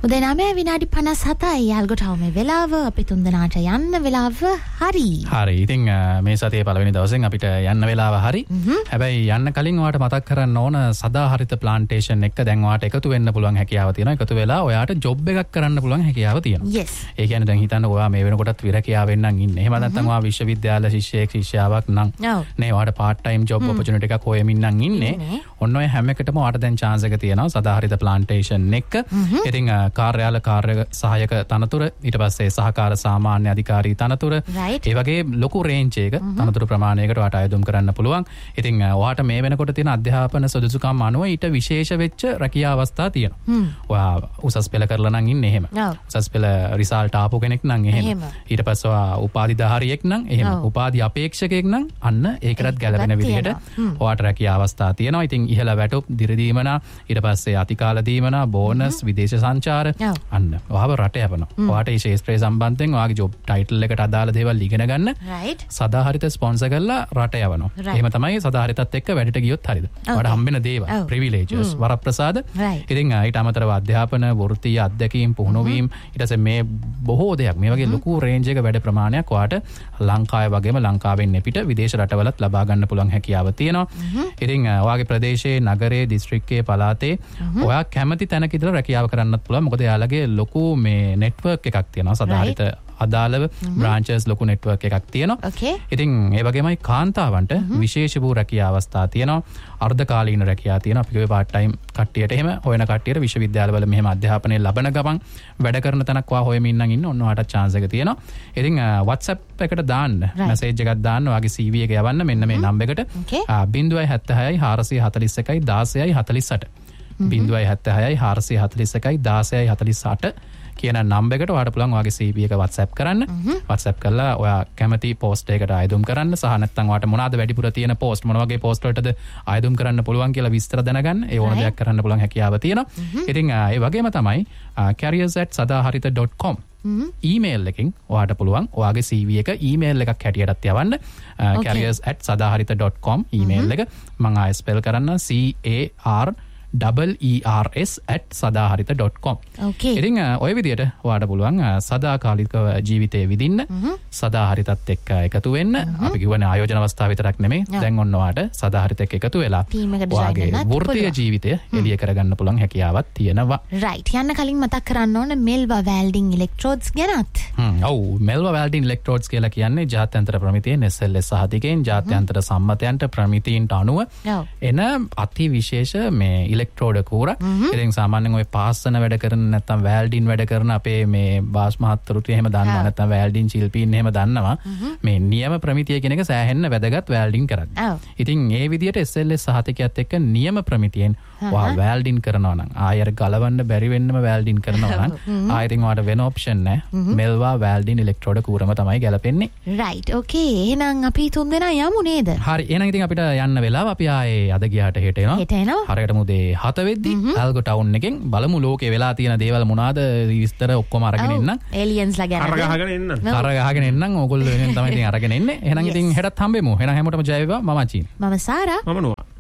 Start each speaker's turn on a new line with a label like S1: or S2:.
S1: උදේ 9 විනාඩි 57යි යාල්ගොටව මේ වෙලාව අපි තුන්දෙනාට යන්න වෙලාව හරි.
S2: හරි. ඉතින් මේ සතියේ පළවෙනි දවසෙන් අපිට යන්න වෙලාව හරි. හැබැයි යන්න කලින් ඔයාලට මතක් කරන්න ඕන සදාහරිත ප්ලාන්ටේෂන් එක දැන් ඔයාලට එකතු වෙන්න පුළුවන් හැකියාව තියෙනවා. එකතු වෙලා ඔයාට ජොබ් එකක් කරන්න පුළුවන් හැකියාව තියෙනවා.
S1: Yes.
S2: ඒ කියන්නේ දැන් හිතන්න ඔයා මේ වෙනකොටත් විරකියාවෙන් නම් ඉන්නේ. එහෙම නැත්නම් ඔයා විශ්වවිද්‍යාල ශිෂ්‍යයෙක් ශිෂ්‍යාවක් නම් නේ ඔයාට part time job opportunity එකක් හොයමින් නම් ඉන්නේ. ඔන්න ඔය හැම එකටම ඔයාට දැන් chance එක තියෙනවා සදාහරිත ප්ලාන්ටේෂන් එක. ඉතින් කාර්යාල කාර්ය සහායක තනතුර ඊට පස්සේ සහකාර සාමාන්‍ය අධිකාරී තනතුර ඒ වගේ ලොකු රේන්ජ් එක තනතුරු ප්‍රමාණයකට ඔයාට අයදුම් කරන්න පුළුවන්. ඉතින් ඔයාට මේ වෙනකොට තියෙන අධ්‍යාපන සුදුසුකම් අනුව ඊට විශේෂ වෙච්ච රැකියා අවස්ථා තියෙනවා. ඔයා උසස් පෙළ කරලා නම් ඉන්නේ එහෙම. උසස් පෙළ රිසල්ට් ආපු කෙනෙක් නම් එහෙම. ඊට පස්සේ ඔයා උපාධිධාරියෙක් නම් එහෙම. උපාධි අපේක්ෂකයෙක් නම් අන්න ඒකටත් ගැලපෙන විදිහට ඔයාට රැකියා අවස්ථා තියෙනවා. ඉතින් ඉහළ වැටුප් දිරදීමනා ඊට පස්සේ අතිකාල දීමනා බෝනස් විදේශ සංචාර අන්න ඔයාව රට යවනවා. ඔයාට මේ ශේෂ්ත්‍රය සම්බන්ධයෙන් ඔයාගේ ජොබ් ටයිටල් එකට අදාළ දේවල් ඉගෙන ගන්න සදාහරිත ස්පොන්සර් කරලා රට යවනවා. එහෙම තමයි සදාහරිතත් එක්ක වැඩට ගියොත් හරිද. ඔයාට හම්බෙන දේවල් ප්‍රිවිලේජස් වරප්‍රසාද. ඉතින් ඊට අමතරව අධ්‍යාපන වෘත්තීය අත්දැකීම් පුහුණුවීම් ඊට පස්සේ මේ බොහෝ දෙයක් මේ වගේ ලොකු රේන්ජ් එක වැඩ ප්‍රමාණයක් ඔයාට ලංකාවේ වගේම ලංකාවෙන් පිට විදේශ රටවලත් ලබා ගන්න පුළුවන් හැකියාව තියෙනවා. ඉතින් ඔයාගේ ප්‍රදේශයේ නගරයේ දිස්ත්‍රික්කයේ පළාතේ ඔයා කැමති තැනක ඉඳලා රැකියාව කරන්නත් පුළුවන්. මොකද එයාලගේ ලොකු මේ නෙට්වර්ක් එකක් තියෙනවා සදාහරිත අදාළව බ්‍රාන්චස් ලොකු නෙට්වර්ක් එකක් තියෙනවා. ඉතින් ඒ වගේමයි කාන්තාවන්ට විශේෂ වූ රැකියා අවස්ථා තියෙනවා. අර්ධකාලීන රැකියා තියෙනවා. අපි කිව්වේ part time කට්ටියට එහෙම හොයන කට්ටියට විශ්වවිද්‍යාලවල මෙහෙම අධ්‍යාපනය ලබන ගමන් වැඩ කරන තැනක් ඔයා හොයමින් නම් ඉන්න ඔන්න ඔයාට chance එක තියෙනවා. ඉතින් WhatsApp එකට දාන්න මැසේජ් එකක් දාන්න ඔයාගේ CV එක යවන්න මෙන්න මේ නම්බර් එකට 076 441 1648 076 441 1648 කියන නම්බර් එකට ඔයාලට පුළුවන් ඔයාගේ CV එක WhatsApp කරන්න. WhatsApp කරලා ඔයා කැමති පෝස්ට් එකකට අයදුම් කරන්න සහ නැත්නම් ඔයාට මොනවාද වැඩිපුර තියෙන පෝස්ට් මොන වගේ පෝස්ට් වලටද අයදුම් කරන්න පුළුවන් කියලා විස්තර දැනගන්න. ඒ ඕන දෙයක් කරන්න පුළුවන් හැකියාව තියෙනවා. ඉතින් ඒ වගේම තමයි careers@sadaharita.com ඊමේල් එකෙන් ඔයාට පුළුවන් ඔයාගේ CV එක ඊමේල් එකක් හැටියටත් යවන්න. careers@sadaharita.com ඊමේල් එක මම ආයෙ ස්පෙල් කරන්න CARERS@sadaharita.com. ඉතින් ඔය විදිහට ඔයාට පුළුවන් සදාකාලික ජීවිතේ විඳින්න සදාහරිතත් එක්ක එකතු වෙන්න. අපි කියවනේ ආයෝජන අවස්ථාව විතරක් නෙමෙයි. දැන් ඔන්න ඔයාට සදාහරිත එක්ක එකතු වෙලා ඔයාගේ වෘත්තීය ජීවිතය එළිය කරගන්න පුළුවන් හැකියාවක් තියෙනවා.
S1: රයිට්. යන්න කලින් මතක් කරන්න ඕන මෙල්වා වැල්ඩින් ඉලෙක්ට්‍රෝඩ්ස් ගැනත්.
S2: ඔව් මෙල්වා වැල්ඩින් ඉලෙක්ට්‍රෝඩ්ස් කියලා කියන්නේ ජාත්‍යන්තර ප්‍රමිතියෙන් SLS සහතිකයෙන් ජාත්‍යන්තර සම්මතයන්ට ප්‍රමිතීන්ට අනුව එන අති විශේෂ මේ ඉලෙක්ට්‍රෝඩ කූරක්. ඉතින් සාමාන්‍යයෙන් ඔය පාස්සන වැඩ කරන නැත්නම් වැල්ඩින් වැඩ කරන අපේ මේ බාස් මහත්තුරුත් එහෙම දන්නවා නැත්නම් වැල්ඩින් ශිල්පීන් එහෙම දන්නවා මේ නියම ප්‍රමිතිය කියන එක සෑහෙන්න වැදගත් වැල්ඩින් කරන්නේ. ඉතින් මේ විදිහට SLS සහතිකයත් එක්ක නියම ප්‍රමිතියෙන් ඔයා වැල්ඩින් කරනවා නම් ආයෙත් ගලවන්න බැරි වෙන්නම වැල්ඩින් කරනවා නම් ආයෙත් ඔයාට වෙන ඔප්ෂන් නැහැ. මෙල්වා වැල්ඩින් ඉලෙක්ට්‍රෝඩ කූරම තමයි ගැලපෙන්නේ.
S1: රයිට්. ඕකේ. එහෙනම් අපි තුන් දෙනා යමු නේද?
S2: හරි. එහෙනම් ඉතින් අපිට යන්න වෙලාව අපි ආයේ අද ගියාට හෙට එනවා.
S1: හෙට එනවා.
S2: හරියටම උදේ 7 වෙද්දි ඇල්ගෝ ටවුන් එකෙන් බලමු ලෝකේ වෙලා තියෙන දේවල් මොනවාද විස්තර ඔක්කොම අරගෙන එන්නම්.
S1: ඒලියන්ස්ලා ගැන
S3: අරගහගෙන එන්න.
S2: අරගහගෙන එන්නම්. ඕගොල්ලෝ වෙනින් තමයි ඉතින් අරගෙන එන්නේ. එහෙනම් ඉතින් හෙටත් හම්බෙමු. එහෙනම් හැමෝටම ජය වේවා. මම අචීන්.
S1: මම සාරා.
S3: මම නුවා.